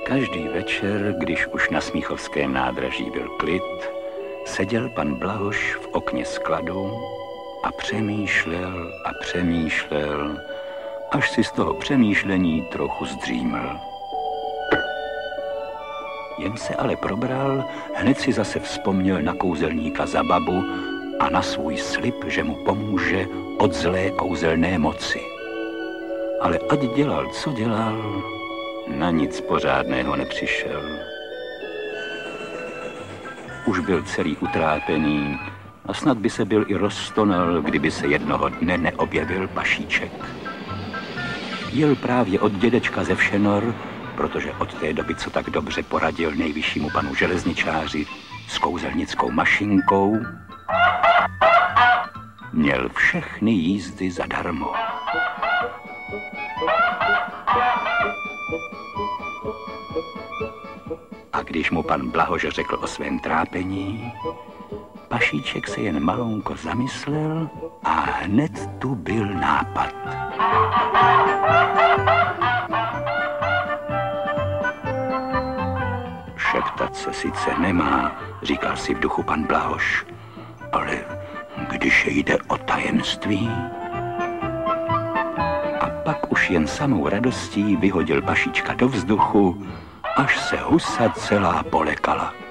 Každý večer, když už na Smíchovském nádraží byl klid, seděl pan Blahoš v okně skladu a přemýšlel, až si z toho přemýšlení trochu zdříml. Jen se ale probral, hned si zase vzpomněl na kouzelníka za babu a na svůj slib, že mu pomůže od zlé kouzelné moci. Ale ať dělal, co dělal, na nic pořádného nepřišel. Už byl celý utrápený a snad by se byl i roztonal, kdyby se jednoho dne neobjevil Pašíček. Jel právě od dědečka ze Všenor, protože od té doby, co tak dobře poradil nejvyššímu panu železničáři s kouzelnickou mašinkou, měl všechny jízdy zadarmo. A když mu pan Blahoš řekl o svém trápení, Pašíček se jen malounko zamyslel a hned tu byl nápad. Šeptat se sice nemá, říkal si v duchu pan Blahoš, ale když jde o tajemství... A pak už jen samou radostí vyhodil Pašíčka do vzduchu, až se husa celá polekala.